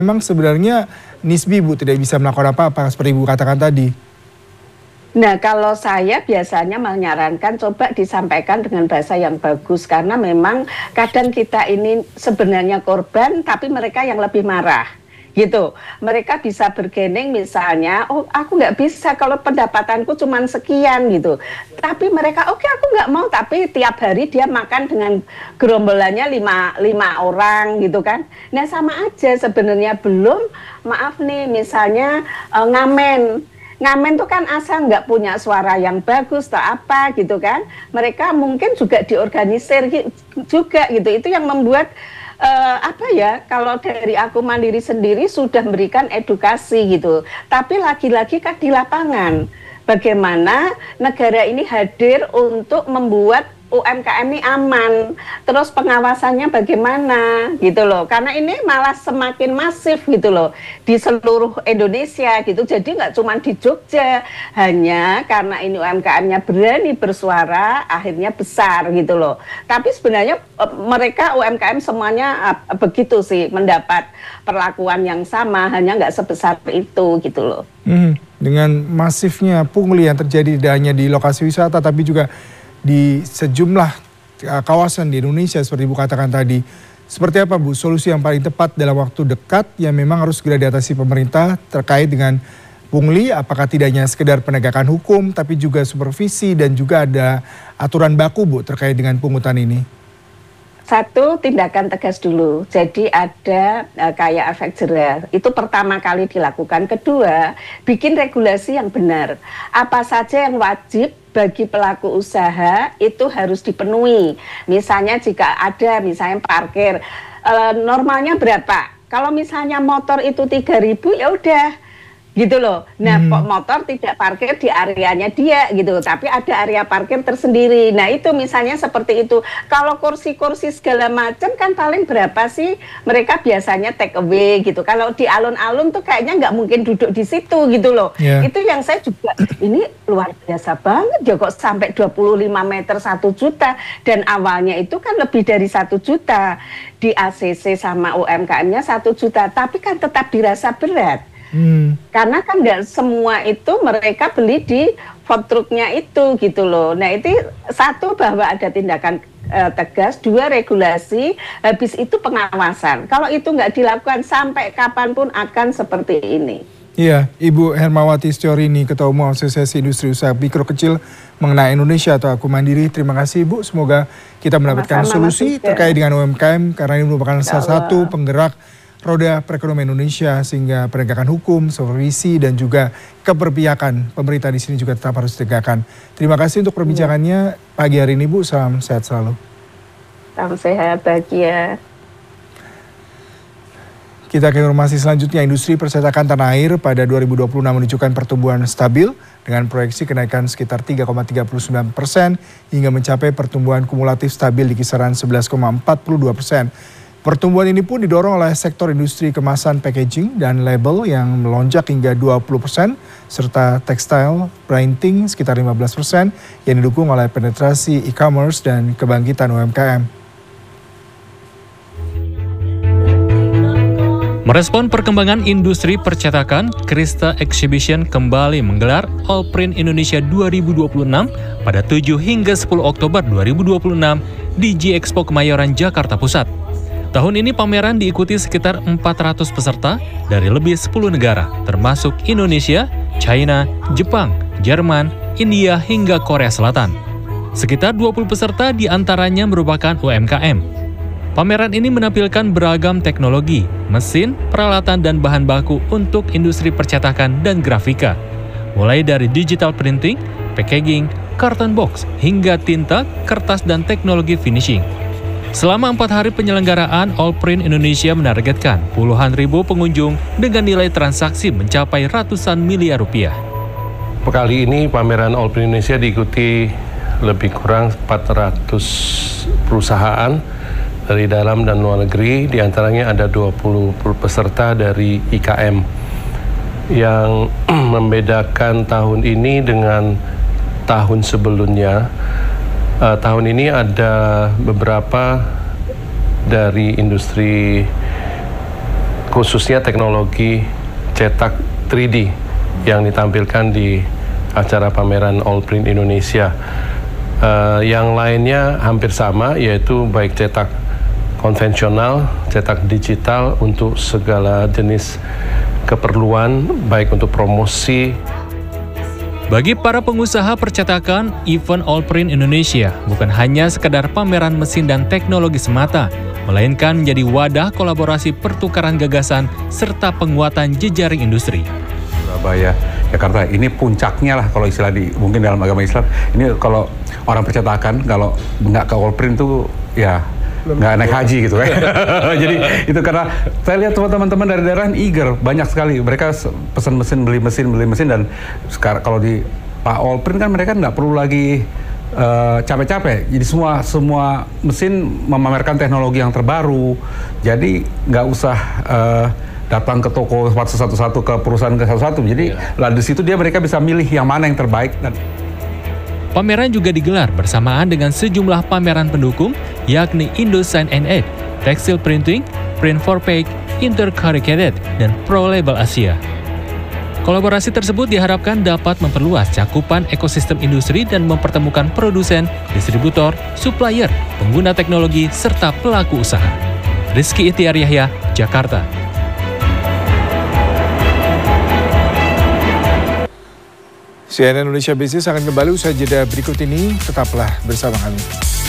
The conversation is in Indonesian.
memang sebenarnya nisbi Bu tidak bisa melakukan apa-apa seperti Ibu katakan tadi. Nah, kalau saya biasanya menyarankan coba disampaikan dengan bahasa yang bagus karena memang kadang kita ini sebenarnya korban tapi mereka yang lebih marah. Gitu, mereka bisa bergening misalnya, oh aku nggak bisa kalau pendapatanku cuma sekian gitu. Tapi mereka oke, aku nggak mau, tapi tiap hari dia makan dengan gerombolannya lima orang gitu kan. Nah sama aja sebenarnya belum, maaf nih misalnya ngamen tuh kan asal nggak punya suara yang bagus atau apa gitu kan. Mereka mungkin juga diorganisir juga gitu, itu yang membuat kalau dari aku Mandiri sendiri sudah memberikan edukasi gitu. Tapi lagi-lagi kan di lapangan, bagaimana negara ini hadir untuk membuat UMKM ini aman, terus pengawasannya bagaimana gitu loh, karena ini malah semakin masif gitu loh di seluruh Indonesia gitu, jadi nggak cuma di Jogja, hanya karena ini UMKM-nya berani bersuara akhirnya besar gitu loh, tapi sebenarnya mereka UMKM semuanya begitu sih, mendapat perlakuan yang sama, hanya nggak sebesar itu gitu loh. Dengan masifnya pungli yang terjadi tidak hanya di lokasi wisata tapi juga di sejumlah kawasan di Indonesia seperti Ibu katakan tadi. Seperti apa Bu solusi yang paling tepat dalam waktu dekat yang memang harus segera diatasi pemerintah terkait dengan pungli? Apakah tidak hanya sekedar penegakan hukum tapi juga supervisi dan juga ada aturan baku Bu terkait dengan pungutan ini? Satu, tindakan tegas dulu. Jadi ada kayak efek jerah. Itu pertama kali dilakukan. Kedua, bikin regulasi yang benar. Apa saja yang wajib bagi pelaku usaha itu harus dipenuhi. Misalnya jika ada misalnya parkir, normalnya berapa? Kalau misalnya motor itu 3.000 ya udah. Gitu loh. Nah, motor tidak parkir di areanya dia gitu, tapi ada area parkir tersendiri. Nah, itu misalnya seperti itu. Kalau kursi-kursi segala macam kan paling berapa sih? Mereka biasanya take away gitu. Kalau di alun-alun tuh kayaknya nggak mungkin duduk di situ gitu loh. Yeah. Itu yang saya juga ini luar biasa banget ya kok sampai 25 meter 1 juta dan awalnya itu kan lebih dari 1 juta. Di ACC sama UMKM-nya 1 juta, tapi kan tetap dirasa berat. Karena kan nggak semua itu mereka beli di food truck-nya itu gitu loh. Nah itu satu bahwa ada tindakan tegas, dua regulasi, habis itu pengawasan. Kalau itu nggak dilakukan sampai kapanpun akan seperti ini. Iya, Ibu Hermawati Setiorini, Ketua Umum Asosiasi Industri Usaha Mikro Kecil Mengenai Indonesia atau Aku Mandiri. Terima kasih Ibu, semoga kita mendapatkan solusi terkait dengan UMKM karena ini merupakan salah satu penggerak roda perekonomian Indonesia sehingga penegakan hukum, supervisi dan juga keberpihakan pemerintah di sini juga tetap harus ditegakkan. Terima kasih untuk perbincangannya pagi hari ini Bu, salam sehat selalu. Salam sehat, bahagia. Kita ke informasi selanjutnya, industri percetakan tanah air pada 2026 menunjukkan pertumbuhan stabil dengan proyeksi kenaikan sekitar 3,39% hingga mencapai pertumbuhan kumulatif stabil di kisaran 11,42%. Pertumbuhan ini pun didorong oleh sektor industri kemasan packaging dan label yang melonjak hingga 20%, serta tekstil printing sekitar 15% yang didukung oleh penetrasi e-commerce dan kebangkitan UMKM. Merespon perkembangan industri percetakan, Krista Exhibition kembali menggelar All Print Indonesia 2026 pada 7 hingga 10 Oktober 2026 di G-Expo Kemayoran, Jakarta Pusat. Tahun ini pameran diikuti sekitar 400 peserta dari lebih 10 negara, termasuk Indonesia, China, Jepang, Jerman, India, hingga Korea Selatan. Sekitar 20 peserta diantaranya merupakan UMKM. Pameran ini menampilkan beragam teknologi, mesin, peralatan, dan bahan baku untuk industri percetakan dan grafika. Mulai dari digital printing, packaging, carton box, hingga tinta, kertas, dan teknologi finishing. Selama 4 hari penyelenggaraan, All Print Indonesia menargetkan puluhan ribu pengunjung dengan nilai transaksi mencapai ratusan miliar rupiah. Kali ini pameran All Print Indonesia diikuti lebih kurang 400 perusahaan dari dalam dan luar negeri, diantaranya ada 20 peserta dari IKM. Yang membedakan tahun ini dengan tahun sebelumnya, tahun ini ada beberapa dari industri khususnya teknologi cetak 3D yang ditampilkan di acara pameran Allprint Indonesia. Yang lainnya hampir sama, yaitu baik cetak konvensional, cetak digital untuk segala jenis keperluan, baik untuk promosi. Bagi para pengusaha percetakan, event Allprint Indonesia bukan hanya sekedar pameran mesin dan teknologi semata, melainkan menjadi wadah kolaborasi pertukaran gagasan serta penguatan jejaring industri. Surabaya, Jakarta, ini puncaknya lah kalau istilah mungkin dalam agama Islam. Ini kalau orang percetakan, kalau nggak ke Allprint tuh ya nggak naik haji gitu ya. Jadi itu karena saya lihat teman-teman dari daerah eager, banyak sekali mereka pesan mesin, beli mesin, dan sekarang kalau di Pak Allprint kan mereka nggak perlu lagi capek-capek. Jadi semua mesin memamerkan teknologi yang terbaru. Jadi nggak usah datang ke toko satu-satu, ke perusahaan satu-satu. Jadi lah di situ mereka bisa milih yang mana yang terbaik. Pameran juga digelar bersamaan dengan sejumlah pameran pendukung, yakni Indosign N8, Textile Printing, Print for Pay, Intercorrugated, dan Pro Label Asia. Kolaborasi tersebut diharapkan dapat memperluas cakupan ekosistem industri dan mempertemukan produsen, distributor, supplier, pengguna teknologi, serta pelaku usaha. Rizky Itiar Yahya, Jakarta. CNN Indonesia Business akan kembali usai jeda berikut ini. Tetaplah bersama kami.